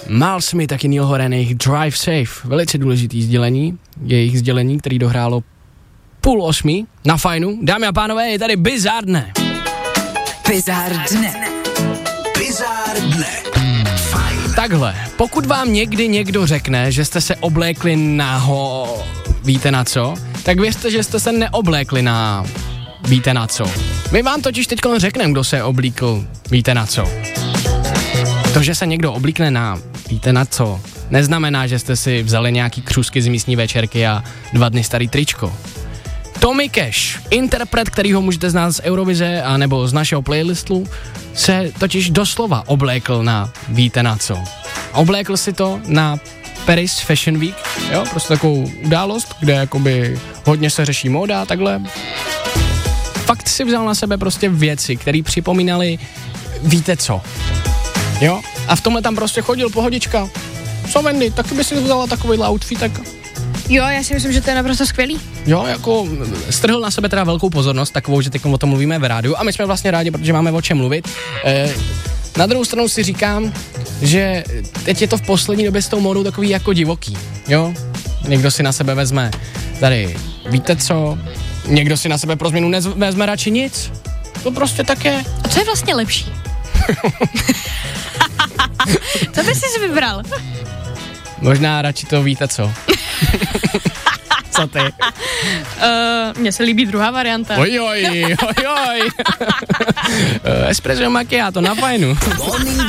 Miles Smith, taky Neil Horan, jejich Drive Safe, velice důležitý sdělení, jejich sdělení, který dohrálo 7:30 na Fajnu. Dámy a pánové, je tady Bizár dne. Bizár dne. Bizár dne. Takhle, pokud vám někdy někdo řekne, že jste se oblékli víte na co, tak věřte, že jste se neoblékli víte na co. My vám totiž teď řekneme, kdo se oblíkl víte na co. To, že se někdo oblíkne víte na co, neznamená, že jste si vzali nějaký křusky z místní večerky a 2 dny starý tričko. Tommy Cash, interpret, kterýho můžete znát z Eurovize a nebo z našeho playlistu, se totiž doslova oblékl na víte na co. Oblékl si to na Paris Fashion Week, jo, prostě takovou událost, kde jakoby hodně se řeší móda a takhle. Fakt si vzal na sebe prostě věci, které připomínaly víte co. Jo, a v tomhle tam prostě chodil pohodička. Co Wendy, taky by si vzala takovýhle outfit, tak... Jo, já si myslím, že to je naprosto skvělý. Jo, jako strhl na sebe teda velkou pozornost, takovou, že teď o tom mluvíme v rádiu a my jsme vlastně rádi, protože máme o čem mluvit. Na druhou stranu si říkám, že teď je to v poslední době s tou módou takový jako divoký, jo? Někdo si na sebe vezme tady víte co, někdo si na sebe pro změnu vezme radši nic. To prostě tak je. A co je vlastně lepší? Co bys si vybral? Možná radši to víte co. Co ty? Mně se líbí druhá varianta. Ojoj. Espresso macchiato na Fajnu.